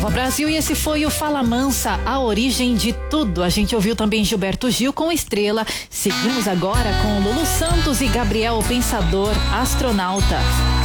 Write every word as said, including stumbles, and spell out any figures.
Nova Brasil, e esse foi o Fala Mansa, a origem de tudo. A gente ouviu também Gilberto Gil com Estrela. Seguimos agora com Lulu Santos e Gabriel, o Pensador, Astronauta.